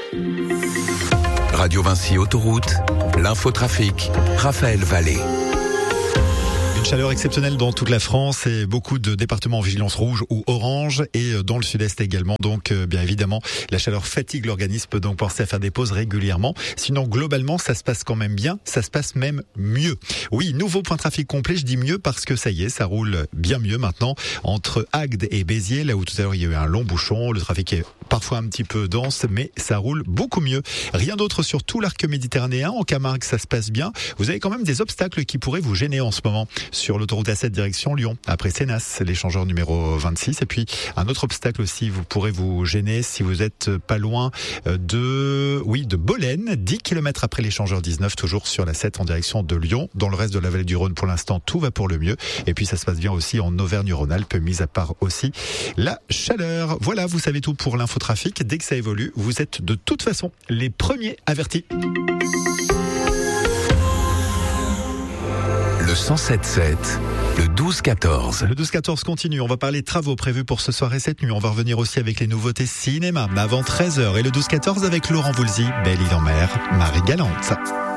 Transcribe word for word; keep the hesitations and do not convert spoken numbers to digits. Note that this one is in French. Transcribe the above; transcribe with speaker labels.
Speaker 1: Radio Vinci Autoroute, l'infotrafic, Raphaël Vallée.
Speaker 2: Une chaleur exceptionnelle dans toute la France et beaucoup de départements en vigilance rouge ou orange et dans le sud-est également. Donc bien évidemment, la chaleur fatigue l'organisme, donc pensez à faire des pauses régulièrement. Sinon globalement, ça se passe quand même bien, ça se passe même mieux. Oui, nouveau point de trafic complet, je dis mieux parce que ça y est, ça roule bien mieux maintenant entre Agde et Béziers, là où tout à l'heure il y a eu un long bouchon. Le trafic est parfois un petit peu dense, mais ça roule beaucoup mieux. Rien d'autre sur tout l'arc méditerranéen. En Camargue, ça se passe bien. Vous avez quand même des obstacles qui pourraient vous gêner en ce moment. Sur l'autoroute A sept direction Lyon, après Sénas, l'échangeur numéro vingt-six. Et puis un autre obstacle aussi, vous pourrez vous gêner si vous êtes pas loin de, oui, de Bolène, dix kilomètres après l'échangeur dix-neuf, toujours sur la sept en direction de Lyon. Dans le reste de la vallée du Rhône, pour l'instant, tout va pour le mieux. Et puis ça se passe bien aussi en Auvergne-Rhône-Alpes, mis à part aussi la chaleur. Voilà, vous savez tout pour l'infotrafic. Dès que ça évolue, vous êtes de toute façon les premiers avertis.
Speaker 1: Le cent sept sept, le douze quatorze.
Speaker 2: Le douze quatorze continue. On va parler travaux prévus pour ce soir et cette nuit. On va revenir aussi avec les nouveautés cinéma. Mais avant treize heures et le douze quatorze avec Laurent Voulzy, Belle Île en Mer, Marie Galante.